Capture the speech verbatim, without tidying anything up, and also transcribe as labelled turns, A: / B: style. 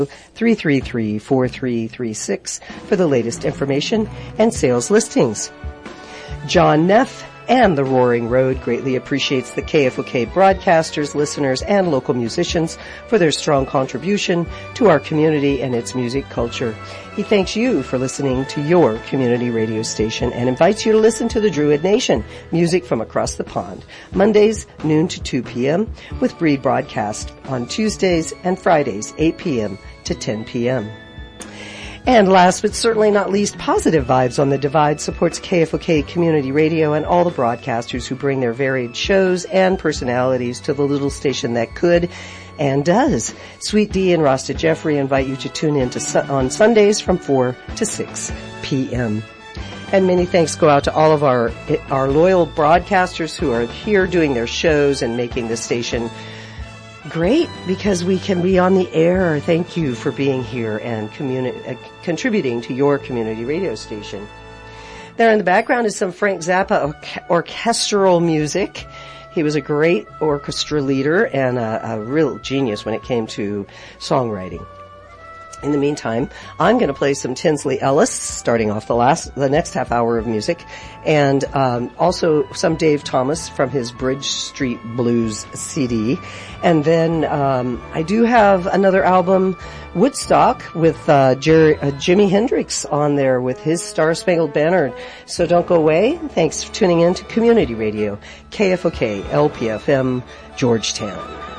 A: three three three, four three three six for the latest information and sales listings. John Neff and the Roaring Road greatly appreciates the K F O K broadcasters, listeners, and local musicians for their strong contribution to our community and its music culture. He thanks you for listening to your community radio station and invites you to listen to the Druid Nation, music from across the pond, Mondays, noon to two p.m., with Breed broadcast on Tuesdays and Fridays, eight p.m. to ten p.m. And last but certainly not least, Positive Vibes on the Divide supports K F O K Community Radio and all the broadcasters who bring their varied shows and personalities to the little station that could and does. Sweet D and Rasta Jeffrey invite you to tune in to su- on Sundays from four to six p.m. And many thanks go out to all of our our loyal broadcasters who are here doing their shows and making the station great because we can be on the air. Thank you for being here and communi- uh, contributing to your community radio station. There in the background is some Frank Zappa or- orchestral music. He was a great orchestra leader and a, a real genius when it came to songwriting. In the meantime, I'm going to play some Tinsley Ellis, starting off the last, the next half hour of music, and um, also some Dave Thomas from his Bridge Street Blues C D. And then um, I do have another album, Woodstock, with uh, Jerry, uh, Jimi Hendrix on there with his Star Spangled Banner. So don't go away. Thanks for tuning in to Community Radio, K F O K, L P F M, Georgetown.